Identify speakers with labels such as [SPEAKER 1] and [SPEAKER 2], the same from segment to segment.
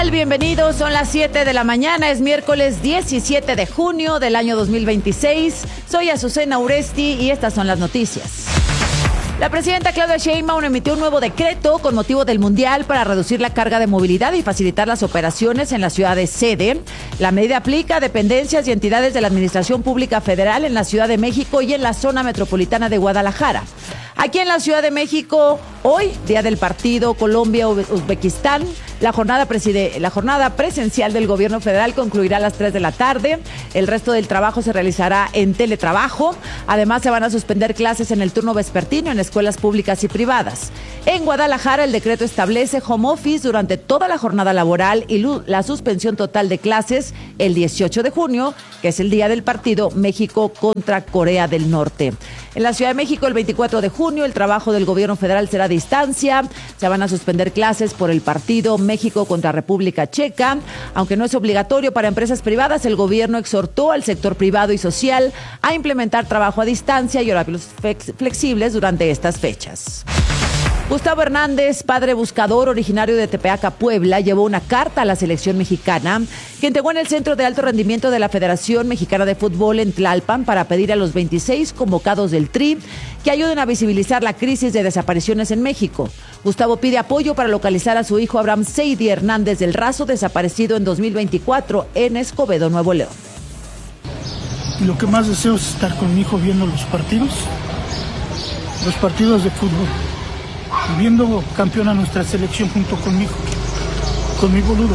[SPEAKER 1] Bienvenidos, son las 7 de la mañana, es miércoles 17 de junio del año 2026. Soy Azucena Uresti y estas son las noticias. La presidenta Claudia Sheinbaum emitió un nuevo decreto con motivo del Mundial para reducir la carga de movilidad y facilitar las operaciones en la ciudad de sede. La medida aplica a dependencias y entidades de la Administración Pública Federal en la Ciudad de México y en la zona metropolitana de Guadalajara. Aquí en la Ciudad de México, hoy, día del partido Colombia-Uzbekistán, la jornada presencial del gobierno federal concluirá a las 3 de la tarde. El resto del trabajo se realizará en teletrabajo. Además, se van a suspender clases en el turno vespertino en escuelas públicas y privadas. En Guadalajara, el decreto establece home office durante toda la jornada laboral y la suspensión total de clases el 18 de junio, que es el día del partido México contra Corea del Norte. En la Ciudad de México, el 24 de junio, el trabajo del gobierno federal será a distancia. Se van a suspender clases por el partido México contra República Checa. Aunque no es obligatorio para empresas privadas, el gobierno exhortó al sector privado y social a implementar trabajo a distancia y horarios flexibles durante estas fechas. Gustavo Hernández, padre buscador originario de Tepeaca, Puebla, llevó una carta a la selección mexicana que entregó en el Centro de Alto Rendimiento de la Federación Mexicana de Fútbol en Tlalpan para pedir a los 26 convocados del Tri que ayuden a visibilizar la crisis de desapariciones en México. Gustavo pide apoyo para localizar a su hijo Abraham Seidi Hernández del Razo, desaparecido en 2024 en Escobedo, Nuevo León.
[SPEAKER 2] Lo que más deseo es estar con mi hijo viendo los partidos de fútbol. Viendo campeón a nuestra selección junto con mi boludo.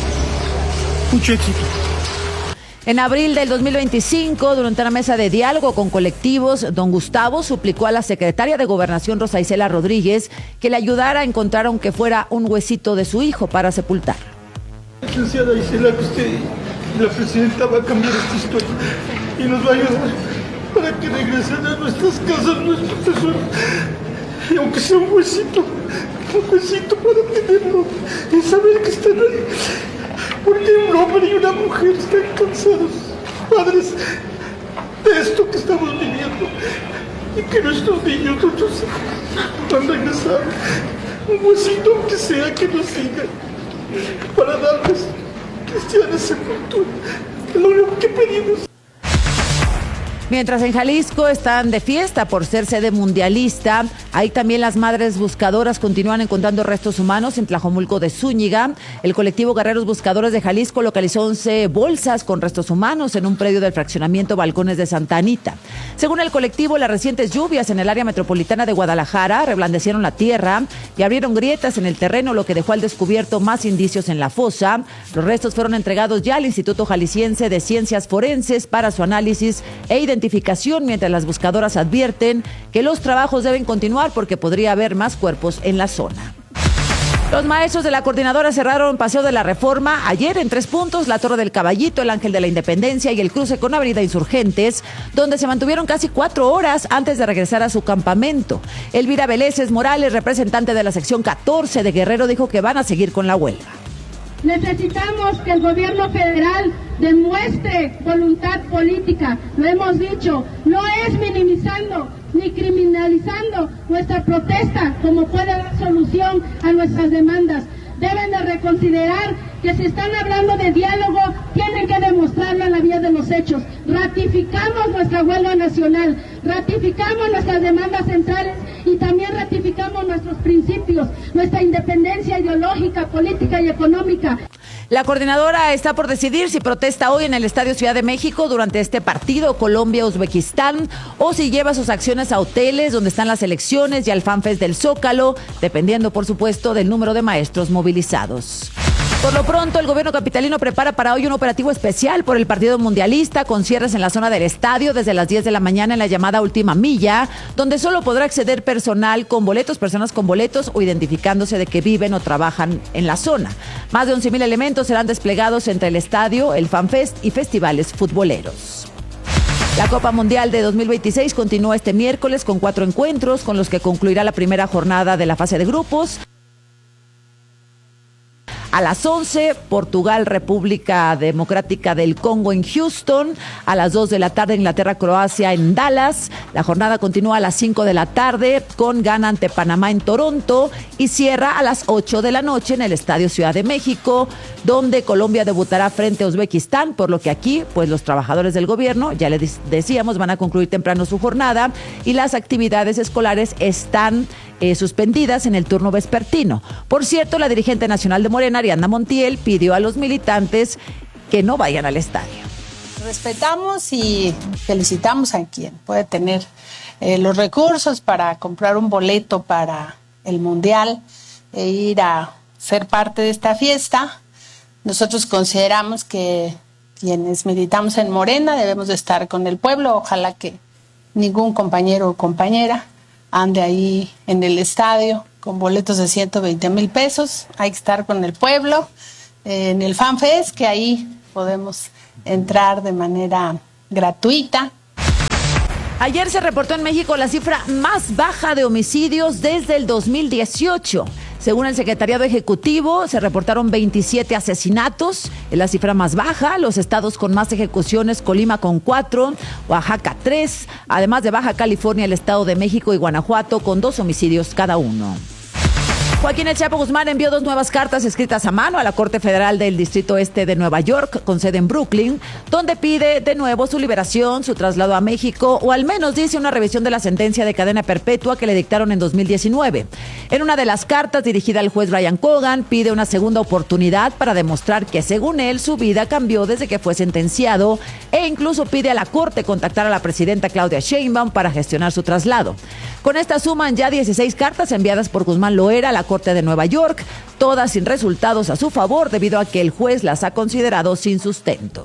[SPEAKER 2] Mucho éxito.
[SPEAKER 1] En abril del 2025, durante una mesa de diálogo con colectivos, don Gustavo suplicó a la secretaria de Gobernación, Rosa Isela Rodríguez, que le ayudara a encontrar, aunque fuera un huesito de su hijo, para sepultar.
[SPEAKER 2] Licenciada Isela, que usted, la presidenta, va a cambiar esta historia y nos va a ayudar para que regresen a nuestras casas nuestros tesoros. Y aunque sea un huesito para tenerlo y saber que están ahí. Porque un hombre y una mujer están cansados, padres, de esto que estamos viviendo. Y que nuestros niños, nuestros hijos, van a regresar. Un huesito, aunque sea, que nos sigan, para darles cristiana sepultura. Es lo único que pedimos.
[SPEAKER 1] Mientras en Jalisco están de fiesta por ser sede mundialista, ahí también las madres buscadoras continúan encontrando restos humanos en Tlajomulco de Zúñiga. El colectivo Guerreros Buscadores de Jalisco localizó 11 bolsas con restos humanos en un predio del fraccionamiento Balcones de Santa Anita. Según el colectivo, las recientes lluvias en el área metropolitana de Guadalajara reblandecieron la tierra y abrieron grietas en el terreno, lo que dejó al descubierto más indicios en la fosa. Los restos fueron entregados ya al Instituto Jalisciense de Ciencias Forenses para su análisis e identificación, mientras las buscadoras advierten que los trabajos deben continuar porque podría haber más cuerpos en la zona. Los maestros de la coordinadora cerraron Paseo de la Reforma ayer en 3 puntos: la Torre del Caballito, el Ángel de la Independencia y el cruce con Avenida Insurgentes, donde se mantuvieron casi 4 horas antes de regresar a su campamento. Elvira Veleses Morales, representante de la sección 14 de Guerrero, dijo que van a seguir con la huelga.
[SPEAKER 3] Necesitamos que el gobierno federal demuestre voluntad política. Lo hemos dicho, no es minimizando ni criminalizando nuestra protesta como puede dar solución a nuestras demandas. Deben de reconsiderar que si están hablando de diálogo, tienen que demostrarlo en la vía de los hechos. Ratificamos nuestra huelga nacional, ratificamos nuestras demandas centrales y también ratificamos nuestros principios, nuestra independencia ideológica, política y económica.
[SPEAKER 1] La coordinadora está por decidir si protesta hoy en el Estadio Ciudad de México durante este partido Colombia-Uzbekistán o si lleva sus acciones a hoteles donde están las elecciones y al FanFest del Zócalo, dependiendo, por supuesto, del número de maestros movilizados. Por lo pronto, el gobierno capitalino prepara para hoy un operativo especial por el partido mundialista, con cierres en la zona del estadio desde las 10 de la mañana en la llamada última milla, donde solo podrá acceder personas con boletos o identificándose de que viven o trabajan en la zona. Más de 11,000 elementos serán desplegados entre el estadio, el FanFest y festivales futboleros. La Copa Mundial de 2026 continúa este miércoles con 4 encuentros, con los que concluirá la primera jornada de la fase de grupos. A las 11, Portugal, República Democrática del Congo en Houston. A las 2 de la tarde, Inglaterra, Croacia en Dallas. La jornada continúa a las 5 de la tarde con Ghana ante Panamá en Toronto y cierra a las 8 de la noche en el Estadio Ciudad de México, donde Colombia debutará frente a Uzbekistán, por lo que aquí, pues los trabajadores del gobierno, ya les decíamos, van a concluir temprano su jornada y las actividades escolares están suspendidas en el turno vespertino. Por cierto, la dirigente nacional de Morena, Ariadna Montiel, pidió a los militantes que no vayan al estadio.
[SPEAKER 4] Respetamos y felicitamos a quien puede tener los recursos para comprar un boleto para el Mundial e ir a ser parte de esta fiesta. Nosotros consideramos que quienes militamos en Morena debemos de estar con el pueblo. Ojalá que ningún compañero o compañera ande ahí en el estadio con boletos de 120,000 pesos. Hay que estar con el pueblo en el FanFest, que ahí podemos entrar de manera gratuita.
[SPEAKER 1] Ayer se reportó en México la cifra más baja de homicidios desde el 2018. Según el Secretariado Ejecutivo, se reportaron 27 asesinatos, es la cifra más baja. Los estados con más ejecuciones: Colima con 4, Oaxaca 3, además de Baja California, el Estado de México y Guanajuato con 2 homicidios cada uno. Joaquín El Chapo Guzmán envió 2 nuevas cartas escritas a mano a la Corte Federal del Distrito Este de Nueva York, con sede en Brooklyn, donde pide de nuevo su liberación, su traslado a México, o al menos dice una revisión de la sentencia de cadena perpetua que le dictaron en 2019. En una de las cartas, dirigida al juez Brian Cogan, pide una segunda oportunidad para demostrar que, según él, su vida cambió desde que fue sentenciado, e incluso pide a la Corte contactar a la presidenta Claudia Sheinbaum para gestionar su traslado. Con esta suman ya 16 cartas enviadas por Guzmán Loera a la Corte de Nueva York, todas sin resultados a su favor debido a que el juez las ha considerado sin sustento.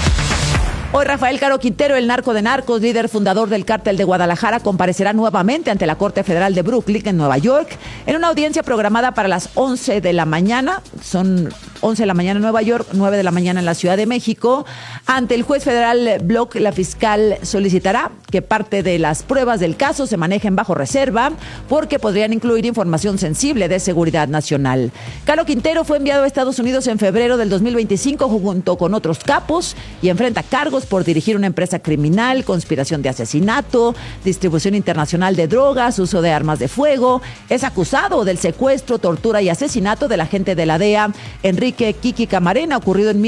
[SPEAKER 1] Hoy Rafael Caro Quintero, el narco de narcos, líder fundador del Cártel de Guadalajara, comparecerá nuevamente ante la Corte Federal de Brooklyn en Nueva York en una audiencia programada para las 11 de la mañana. Son 11 de la mañana en Nueva York, 9 de la mañana en la Ciudad de México. Ante el juez federal Block, la fiscal solicitará que parte de las pruebas del caso se manejen bajo reserva porque podrían incluir información sensible de seguridad nacional. Caro Quintero fue enviado a Estados Unidos en febrero del 2025 junto con otros capos y enfrenta cargos por dirigir una empresa criminal, conspiración de asesinato, distribución internacional de drogas, uso de armas de fuego. Es acusado del secuestro, tortura y asesinato del agente de la DEA, Enrique Kiki Camarena, ocurrido en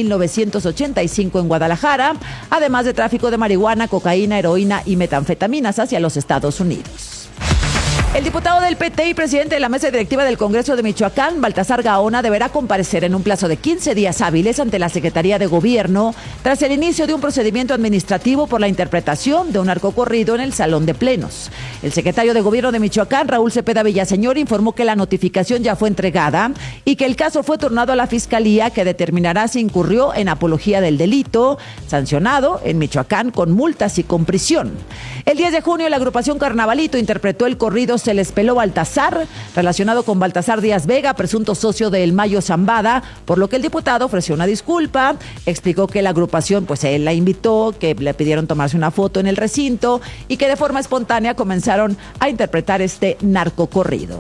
[SPEAKER 1] 1985 en Guadalajara, además de tráfico de marihuana, cocaína, heroína y metanfetaminas hacia los Estados Unidos. El diputado del PT y presidente de la mesa directiva del Congreso de Michoacán, Baltasar Gaona, deberá comparecer en un plazo de 15 días hábiles ante la Secretaría de Gobierno tras el inicio de un procedimiento administrativo por la interpretación de un narcocorrido en el Salón de Plenos. El secretario de Gobierno de Michoacán, Raúl Cepeda Villaseñor, informó que la notificación ya fue entregada y que el caso fue turnado a la Fiscalía, que determinará si incurrió en apología del delito, sancionado en Michoacán con multas y con prisión. El 10 de junio, la agrupación Carnavalito interpretó el corrido Se les peló Baltasar, relacionado con Baltasar Díaz Vega, presunto socio de El Mayo Zambada, por lo que el diputado ofreció una disculpa, explicó que la agrupación, pues él la invitó, que le pidieron tomarse una foto en el recinto y que de forma espontánea comenzaron a interpretar este narcocorrido.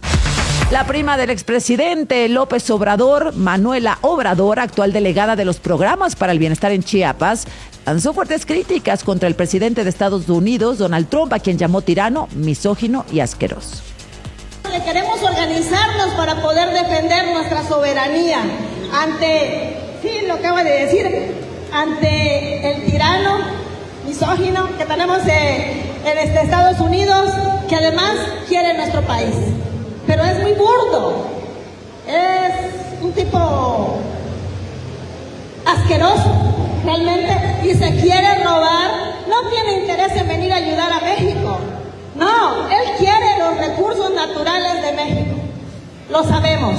[SPEAKER 1] La prima del expresidente López Obrador, Manuela Obrador, actual delegada de los programas para el bienestar en Chiapas, lanzó fuertes críticas contra el presidente de Estados Unidos, Donald Trump, a quien llamó tirano, misógino y asqueroso.
[SPEAKER 5] Queremos organizarnos para poder defender nuestra soberanía ante, sí, lo acaba de decir, ante el tirano, misógino que tenemos en Estados Unidos, que además quiere nuestro país. Pero es muy burdo, es un tipo asqueroso realmente y se quiere robar. No tiene interés en venir a ayudar a México. No, él quiere los recursos naturales de México. Lo sabemos.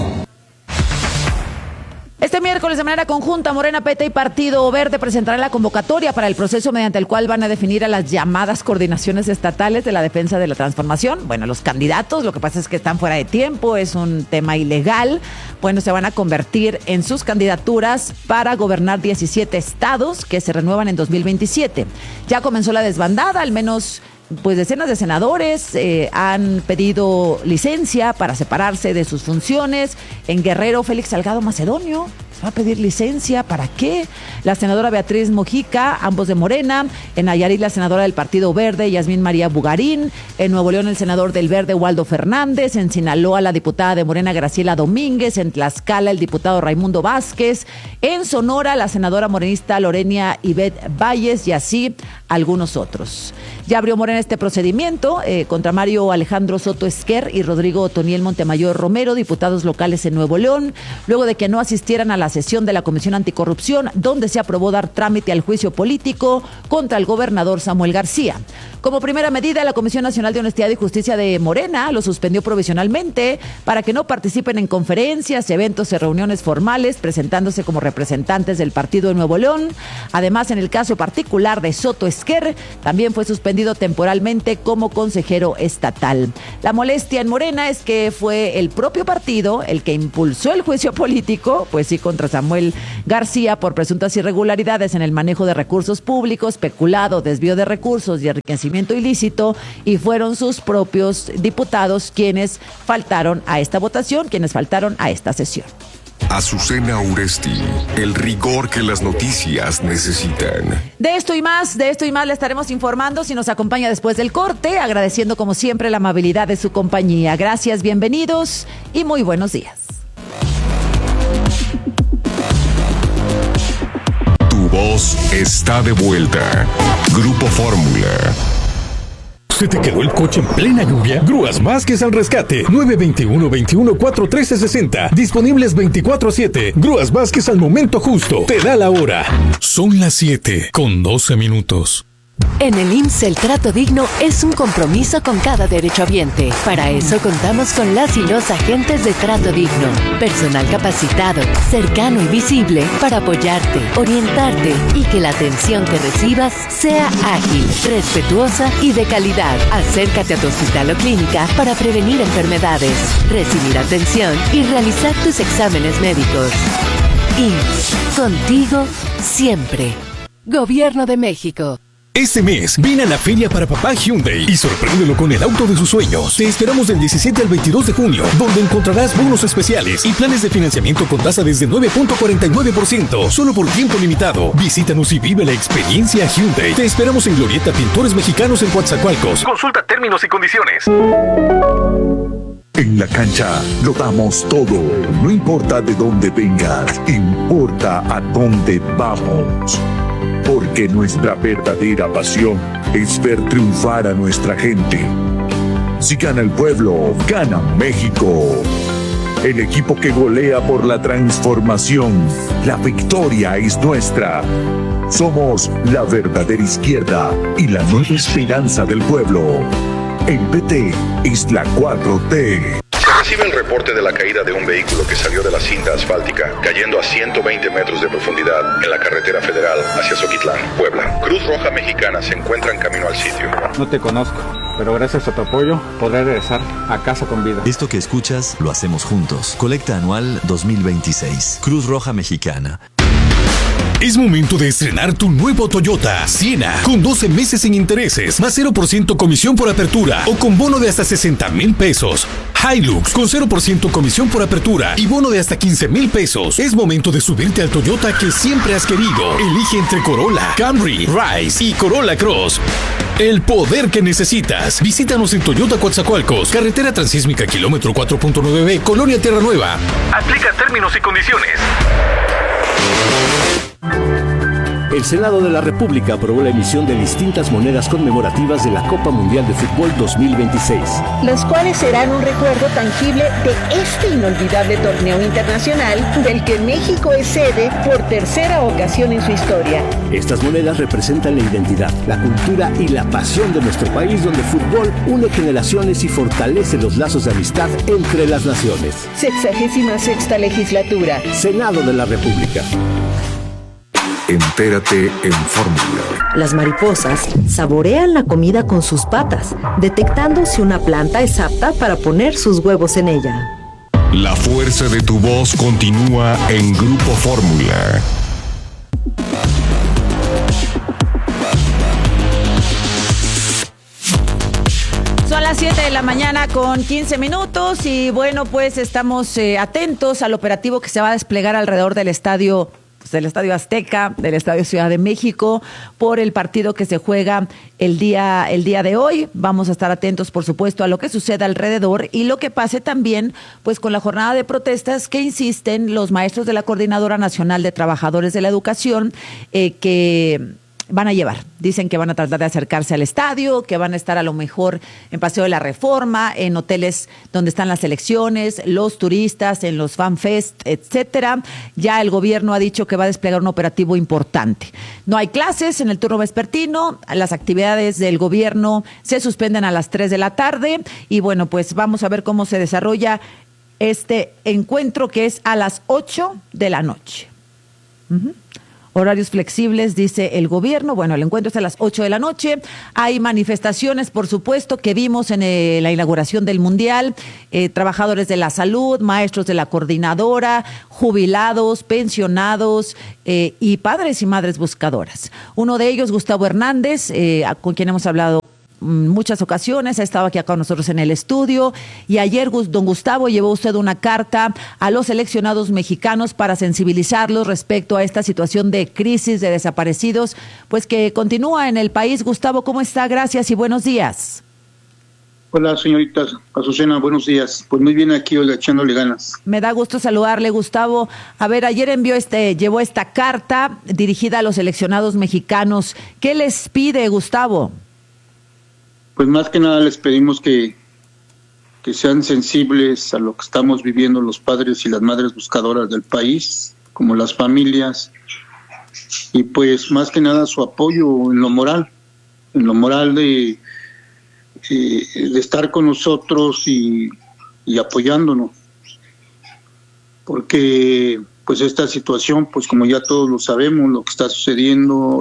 [SPEAKER 1] Este miércoles, de manera conjunta, Morena, PT y Partido Verde presentarán la convocatoria para el proceso mediante el cual van a definir a las llamadas coordinaciones estatales de la defensa de la transformación. Bueno, los candidatos, lo que pasa es que están fuera de tiempo, es un tema ilegal. Bueno, se van a convertir en sus candidaturas para gobernar 17 estados que se renuevan en 2027. Ya comenzó la desbandada, al menos pues decenas de senadores han pedido licencia para separarse de sus funciones. En Guerrero, Félix Salgado Macedonio va a pedir licencia. ¿Para qué? La senadora Beatriz Mojica, ambos de Morena. En Nayarit, la senadora del Partido Verde, Yasmín María Bugarín. En Nuevo León, el senador del Verde, Waldo Fernández. En Sinaloa, la diputada de Morena, Graciela Domínguez. En Tlaxcala, el diputado Raimundo Vázquez. En Sonora, la senadora morenista Lorena Ivette Valles, y así algunos otros. Ya abrió Morena este procedimiento contra Mario Alejandro Soto Esquer y Rodrigo Otoniel Montemayor Romero, diputados locales en Nuevo León, luego de que no asistieran a la sesión de la Comisión Anticorrupción, donde se aprobó dar trámite al juicio político contra el gobernador Samuel García. Como primera medida, la Comisión Nacional de Honestidad y Justicia de Morena lo suspendió provisionalmente para que no participen en conferencias, eventos y reuniones formales, presentándose como representantes del partido en Nuevo León. Además, en el caso particular de Soto Esquer, también fue suspendido temporalmente como consejero estatal. La molestia en Morena es que fue el propio partido el que impulsó el juicio político, pues sí, contra Samuel García por presuntas irregularidades en el manejo de recursos públicos, peculado, desvío de recursos y enriquecimiento ilícito, y fueron sus propios diputados quienes faltaron a esta votación, quienes faltaron a esta sesión.
[SPEAKER 6] Azucena Uresti, el rigor que las noticias necesitan.
[SPEAKER 1] De esto y más le estaremos informando si nos acompaña después del corte, agradeciendo como siempre la amabilidad de su compañía. Gracias, bienvenidos y muy buenos días.
[SPEAKER 6] Tu voz está de vuelta. Grupo Fórmula.
[SPEAKER 7] ¿Se te quedó el coche en plena lluvia? Grúas Vázquez al rescate. 921-21-41360. Disponibles 24/7. Grúas Vázquez al momento justo. Te da la hora. Son las 7:12.
[SPEAKER 8] En el IMSS el trato digno es un compromiso con cada derechohabiente. Para eso contamos con las y los agentes de Trato Digno. Personal capacitado, cercano y visible para apoyarte, orientarte y que la atención que recibas sea ágil, respetuosa y de calidad. Acércate a tu hospital o clínica para prevenir enfermedades, recibir atención y realizar tus exámenes médicos. IMSS, contigo siempre. Gobierno de México.
[SPEAKER 7] Este mes, ven a la Feria para Papá Hyundai y sorpréndelo con el auto de sus sueños. Te esperamos del 17 al 22 de junio, donde encontrarás bonos especiales y planes de financiamiento con tasa desde 9.49%, solo por tiempo limitado. Visítanos y vive la experiencia Hyundai. Te esperamos en Glorieta Pintores Mexicanos en Coatzacoalcos. Consulta términos y condiciones.
[SPEAKER 9] En la cancha lo damos todo. No importa de dónde vengas, importa a dónde vamos. Porque nuestra verdadera pasión es ver triunfar a nuestra gente. Si gana el pueblo, gana México. El equipo que golea por la transformación. La victoria es nuestra. Somos la verdadera izquierda y la nueva esperanza del pueblo. El PT es la 4T.
[SPEAKER 10] Recibe el reporte de la caída de un vehículo que salió de la cinta asfáltica, cayendo a 120 metros de profundidad en la carretera federal hacia Zoquitlán, Puebla. Cruz Roja Mexicana se encuentra en camino al sitio.
[SPEAKER 11] No te conozco, pero gracias a tu apoyo podré regresar a casa con vida.
[SPEAKER 12] Esto que escuchas lo hacemos juntos. Colecta anual 2026. Cruz Roja Mexicana.
[SPEAKER 7] Es momento de estrenar tu nuevo Toyota Siena con 12 meses sin intereses, más 0% comisión por apertura o con bono de hasta 60,000 pesos. Hilux con 0% comisión por apertura y bono de hasta 15,000 pesos. Es momento de subirte al Toyota que siempre has querido. Elige entre Corolla, Camry, Rise y Corolla Cross. El poder que necesitas. Visítanos en Toyota Coatzacoalcos, carretera transísmica kilómetro 4.9B, Colonia Tierra Nueva. Aplica términos y condiciones.
[SPEAKER 13] El Senado de la República aprobó la emisión de distintas monedas conmemorativas de la Copa Mundial de Fútbol 2026.
[SPEAKER 14] Las cuales serán un recuerdo tangible de este inolvidable torneo internacional del que México es sede por tercera ocasión en su historia.
[SPEAKER 13] Estas monedas representan la identidad, la cultura y la pasión de nuestro país, donde el fútbol une generaciones y fortalece los lazos de amistad entre las naciones.
[SPEAKER 14] 66ª legislatura.
[SPEAKER 13] Senado de la República.
[SPEAKER 6] Entérate en Fórmula.
[SPEAKER 15] Las mariposas saborean la comida con sus patas, detectando si una planta es apta para poner sus huevos en ella.
[SPEAKER 6] La fuerza de tu voz continúa en Grupo Fórmula.
[SPEAKER 1] las 7 de la mañana con 15 minutos y bueno, pues estamos atentos al operativo que se va a desplegar alrededor del estadio Azteca, del Estadio Ciudad de México, por el partido que se juega el día de hoy. Vamos a estar atentos, por supuesto, a lo que suceda alrededor y lo que pase también, pues, con la jornada de protestas que insisten los maestros de la Coordinadora Nacional de Trabajadores de la Educación que van a llevar. Dicen que van a tratar de acercarse al estadio, que van a estar a lo mejor en Paseo de la Reforma, en hoteles donde están las selecciones, los turistas, en los FanFest, etcétera. Ya el gobierno ha dicho que va a desplegar un operativo importante. No hay clases en el turno vespertino, las actividades del gobierno se suspenden a las 3 de la tarde y bueno, pues vamos a ver cómo se desarrolla este encuentro que es a las 8 de la noche. Horarios flexibles, dice el gobierno. Bueno, el encuentro es a las 8 de la noche. Hay manifestaciones, por supuesto, que vimos en la inauguración del Mundial. Trabajadores de la salud, maestros de la coordinadora, jubilados, pensionados y padres y madres buscadoras. Uno de ellos, Gustavo Hernández, con quien hemos hablado muchas ocasiones, ha estado aquí con nosotros en el estudio y ayer, don Gustavo, llevó usted una carta a los seleccionados mexicanos para sensibilizarlos respecto a esta situación de crisis de desaparecidos, pues que continúa en el país. Gustavo, ¿cómo está? Gracias y buenos días.
[SPEAKER 16] Hola, señorita Azucena, buenos días. Pues muy bien aquí, hoy echándole ganas.
[SPEAKER 1] Me da gusto saludarle, Gustavo. A ver, ayer llevó esta carta dirigida a los seleccionados mexicanos. ¿Qué les pide, Gustavo?
[SPEAKER 16] Pues más que nada les pedimos que sean sensibles a lo que estamos viviendo los padres y las madres buscadoras del país, como las familias, y pues más que nada su apoyo en lo moral de estar con nosotros y apoyándonos, porque pues esta situación, pues como ya todos lo sabemos, lo que está sucediendo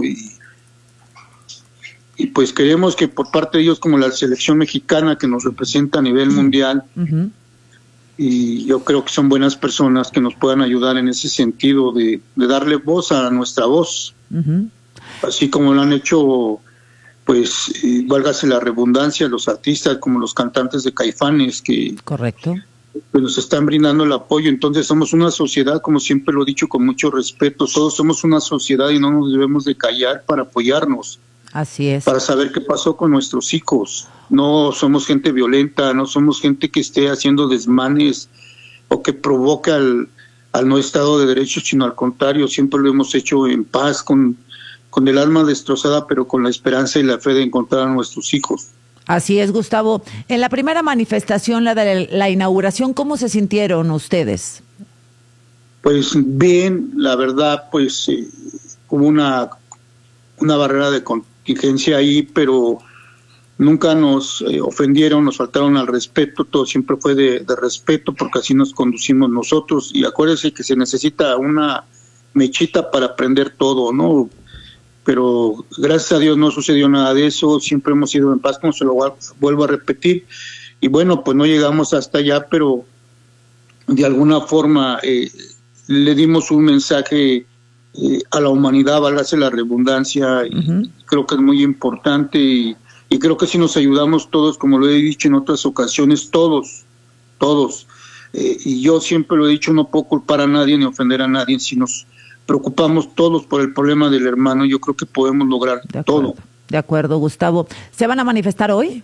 [SPEAKER 16] y pues queremos que por parte de ellos, como la selección mexicana que nos representa a nivel mundial, y yo creo que son buenas personas que nos puedan ayudar en ese sentido de darle voz a nuestra voz, así como lo han hecho, pues, válgase la redundancia, los artistas como los cantantes de Caifanes, que
[SPEAKER 1] correcto,
[SPEAKER 16] pues nos están brindando el apoyo. Entonces somos una sociedad, como siempre lo he dicho con mucho respeto, todos somos una sociedad y no nos debemos de callar para apoyarnos.
[SPEAKER 1] Así es.
[SPEAKER 16] Para saber qué pasó con nuestros hijos. No somos gente violenta, no somos gente que esté haciendo desmanes o que provoque al no Estado de Derecho, sino al contrario, siempre lo hemos hecho en paz, con el alma destrozada, pero con la esperanza y la fe de encontrar a nuestros hijos.
[SPEAKER 1] Así es, Gustavo. En la primera manifestación, la de la inauguración, ¿cómo se sintieron ustedes?
[SPEAKER 16] Pues bien, la verdad, pues hubo una barrera de contingencia ahí, pero nunca nos ofendieron, nos faltaron al respeto, todo siempre fue de respeto, porque así nos conducimos nosotros, y acuérdense que se necesita una mechita para aprender todo, ¿no? Pero gracias a Dios no sucedió nada de eso, siempre hemos ido en paz, como se lo vuelvo a repetir, y bueno, pues no llegamos hasta allá, pero de alguna forma le dimos un mensaje a la humanidad, válgase la redundancia, y creo que es muy importante y creo que si nos ayudamos todos, como lo he dicho en otras ocasiones, todos, y yo siempre lo he dicho, no puedo culpar a nadie ni ofender a nadie, si nos preocupamos todos por el problema del hermano, yo creo que podemos lograr todo.
[SPEAKER 1] De acuerdo, Gustavo. ¿Se van a manifestar hoy?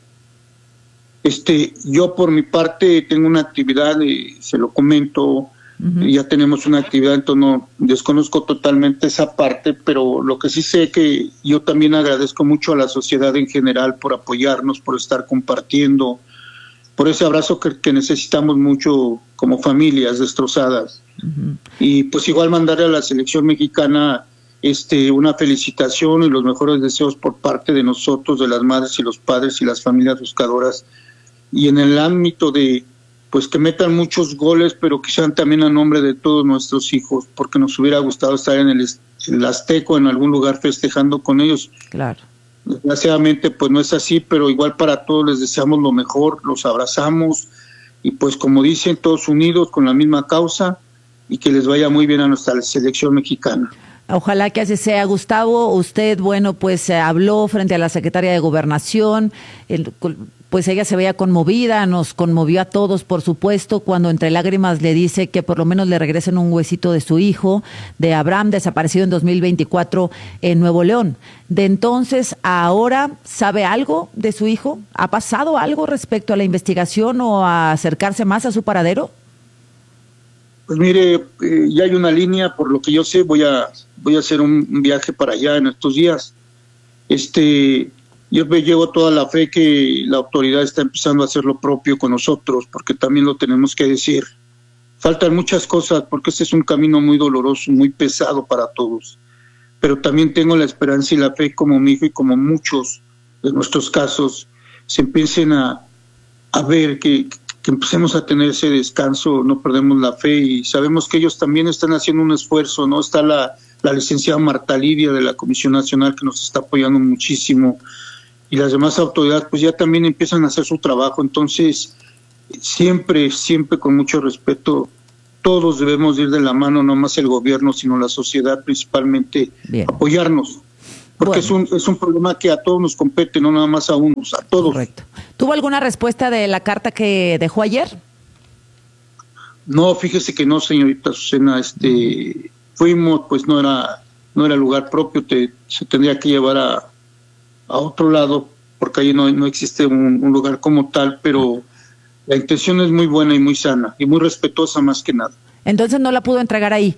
[SPEAKER 16] Yo por mi parte tengo una actividad, se lo comento, ya tenemos una actividad, entonces no desconozco totalmente esa parte, pero lo que sí sé que yo también agradezco mucho a la sociedad en general por apoyarnos, por estar compartiendo, por ese abrazo que necesitamos mucho como familias destrozadas. Y pues igual mandarle a la selección mexicana una felicitación y los mejores deseos por parte de nosotros, de las madres y los padres y las familias buscadoras, y en el ámbito de pues que metan muchos goles, pero que sean también a nombre de todos nuestros hijos, porque nos hubiera gustado estar en el Azteca, en algún lugar festejando con ellos.
[SPEAKER 1] Claro.
[SPEAKER 16] Desgraciadamente pues no es así, pero igual para todos les deseamos lo mejor, los abrazamos y pues como dicen, todos unidos con la misma causa, y que les vaya muy bien a nuestra selección mexicana.
[SPEAKER 1] Ojalá que así sea, Gustavo. Usted, bueno, pues habló frente a la secretaria de Gobernación, pues ella se veía conmovida, nos conmovió a todos, por supuesto, cuando entre lágrimas le dice que por lo menos le regresen un huesito de su hijo, de Abraham, desaparecido en 2024 en Nuevo León. De entonces a ahora, ¿sabe algo de su hijo? ¿Ha pasado algo respecto a la investigación o a acercarse más a su paradero?
[SPEAKER 16] Pues mire, ya hay una línea, por lo que yo sé, voy a hacer un viaje para allá en estos días. Yo me llevo toda la fe que la autoridad está empezando a hacer lo propio con nosotros, porque también lo tenemos que decir. Faltan muchas cosas, porque este es un camino muy doloroso, muy pesado para todos. Pero también tengo la esperanza y la fe, como mi hijo y como muchos de nuestros casos, se empiecen a ver que empecemos a tener ese descanso, no perdemos la fe, y sabemos que ellos también están haciendo un esfuerzo, ¿no? Está la licenciada Marta Lidia de la Comisión Nacional, que nos está apoyando muchísimo, y las demás autoridades pues ya también empiezan a hacer su trabajo. Entonces siempre con mucho respeto, todos debemos ir de la mano, no más el gobierno sino la sociedad, principalmente apoyarnos, porque bueno, es un problema que a todos nos compete, no nada más a unos, a todos.
[SPEAKER 1] Correcto. ¿Tuvo alguna respuesta de la carta que dejó ayer?
[SPEAKER 16] No, fíjese que no, señorita Azucena, fuimos, pues no era lugar propio, se tendría que llevar a otro lado, porque ahí no existe un lugar como tal, pero la intención es muy buena y muy sana, y muy respetuosa más que nada.
[SPEAKER 1] Entonces no la pudo entregar ahí.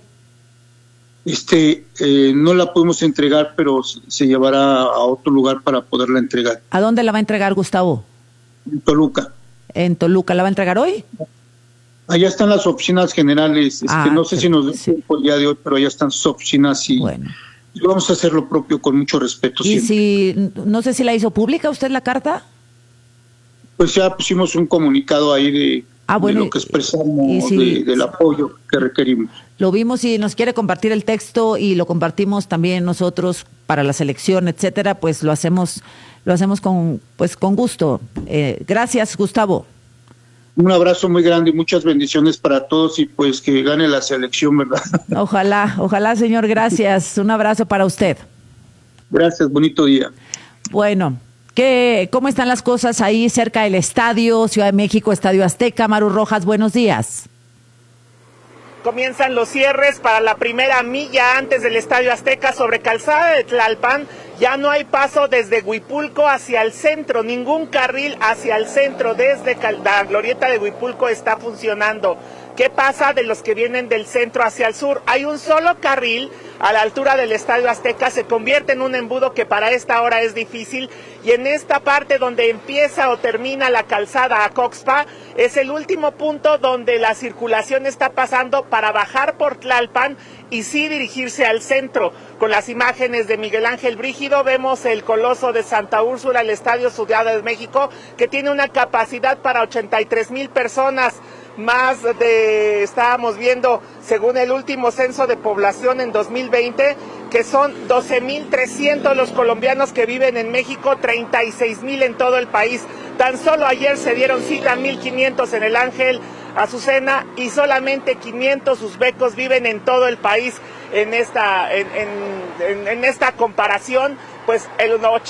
[SPEAKER 16] No la podemos entregar, pero se llevará a otro lugar para poderla entregar.
[SPEAKER 1] ¿A dónde la va a entregar, Gustavo?
[SPEAKER 16] En Toluca.
[SPEAKER 1] ¿En Toluca la va a entregar hoy?
[SPEAKER 16] Allá están las oficinas generales, no sé si nos den tiempo el día de hoy, pero allá están sus oficinas y vamos a hacer lo propio con mucho respeto.
[SPEAKER 1] ¿Y
[SPEAKER 16] siempre.
[SPEAKER 1] no sé si la hizo pública usted la carta?
[SPEAKER 16] Pues ya pusimos un comunicado ahí de lo que expresamos, del apoyo que requerimos.
[SPEAKER 1] Lo vimos, y nos quiere compartir el texto y lo compartimos también nosotros para la selección, etcétera, pues lo hacemos con gusto. Gracias, Gustavo.
[SPEAKER 16] Un abrazo muy grande y muchas bendiciones para todos, y pues que gane la selección, ¿verdad?
[SPEAKER 1] Ojalá, señor, gracias. Un abrazo para usted.
[SPEAKER 16] Gracias, bonito día.
[SPEAKER 1] Bueno, ¿cómo están las cosas ahí cerca del estadio, Ciudad de México, Estadio Azteca? Maru Rojas, buenos días.
[SPEAKER 17] Comienzan los cierres para la primera milla antes del Estadio Azteca sobre Calzada de Tlalpan. Ya no hay paso desde Huipulco hacia el centro, ningún carril hacia el centro desde la glorieta de Huipulco está funcionando. ¿Qué pasa de los que vienen del centro hacia el sur? Hay un solo carril a la altura del Estadio Azteca, se convierte en un embudo que para esta hora es difícil, y en esta parte donde empieza o termina la calzada a Coxpa es el último punto donde la circulación está pasando para bajar por Tlalpan y sí dirigirse al centro. Con las imágenes de Miguel Ángel Brígido vemos el Coloso de Santa Úrsula, el Estadio Ciudad de México, que tiene una capacidad para 83,000 personas. Estábamos viendo, según el último censo de población en 2020, que son 12,300 los colombianos que viven en México, 36,000 en todo el país. Tan solo ayer se dieron cita 1,500 en el Ángel, Azucena, y solamente 500 uzbecos viven en todo el país. En esta comparación, pues el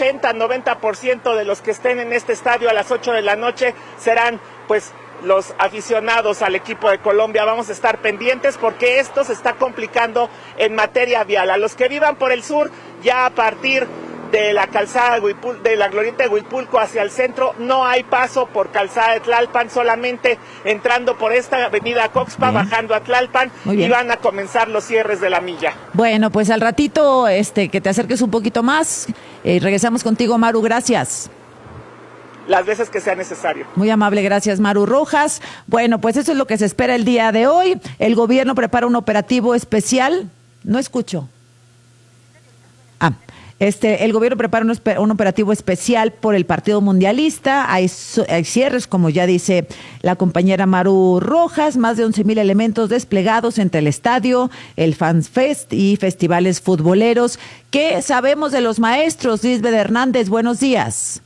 [SPEAKER 17] 80-90% de los que estén en este estadio a las 8 de la noche serán pues los aficionados al equipo de Colombia. Vamos a estar pendientes porque esto se está complicando en materia vial. A los que vivan por el sur, ya a partir de la calzada de la glorieta de Huipulco hacia el centro, no hay paso por Calzada de Tlalpan, solamente entrando por esta avenida Coxpa, bajando a Tlalpan, y van a comenzar los cierres de la milla.
[SPEAKER 1] Bueno, pues al ratito que te acerques un poquito más, regresamos contigo, Maru, gracias.
[SPEAKER 17] Las veces que sea necesario.
[SPEAKER 1] Muy amable, gracias, Maru Rojas. Bueno, pues eso es lo que se espera el día de hoy. El gobierno prepara un operativo especial. No escucho. El gobierno prepara un operativo especial por el Partido Mundialista. Hay cierres, como ya dice la compañera Maru Rojas, más de 11,000 elementos desplegados entre el estadio, el Fans Fest y festivales futboleros. ¿Qué sabemos de los maestros? Lisbeth Hernández, buenos días.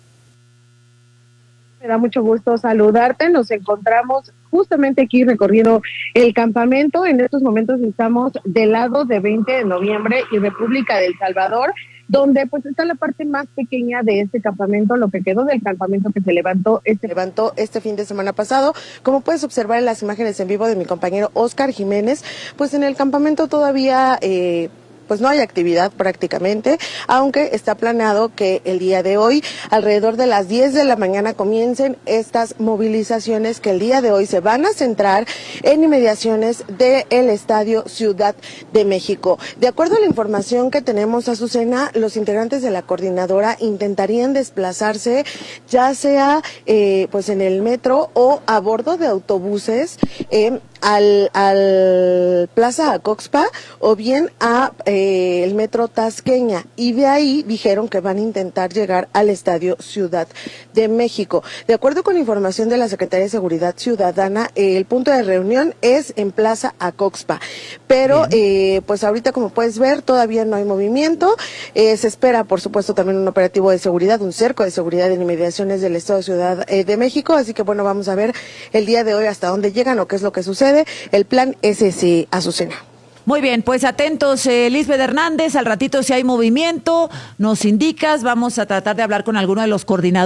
[SPEAKER 18] Me da mucho gusto saludarte. Nos encontramos justamente aquí recorriendo el campamento. En estos momentos estamos del lado de 20 de noviembre y República del Salvador. donde pues está la parte más pequeña de este campamento, lo que quedó del campamento que se levantó este fin de semana pasado. Como puedes observar en las imágenes en vivo de mi compañero Oscar Jiménez, pues en el campamento todavía pues no hay actividad prácticamente, aunque está planeado que el día de hoy, alrededor de las 10 de la mañana, comiencen estas movilizaciones que el día de hoy se van a centrar en inmediaciones del Estadio Ciudad de México. De acuerdo a la información que tenemos, Azucena, los integrantes de la coordinadora intentarían desplazarse ya sea pues en el metro o a bordo de autobuses al Plaza Acoxpa o bien a el metro Tasqueña, y de ahí dijeron que van a intentar llegar al Estadio Ciudad de México. De acuerdo con información de la Secretaría de Seguridad Ciudadana, el punto de reunión es en Plaza Acoxpa, pero pues ahorita, como puedes ver, todavía no hay movimiento. Se espera, por supuesto, también un operativo de seguridad, un cerco de seguridad en inmediaciones del Estado Ciudad de México, así que bueno, vamos a ver el día de hoy hasta dónde llegan o qué es lo que sucede. El plan es ese, Azucena.
[SPEAKER 1] Muy bien, pues atentos, Lisbeth Hernández, al ratito si hay movimiento, nos indicas, vamos a tratar de hablar con alguno de los coordinadores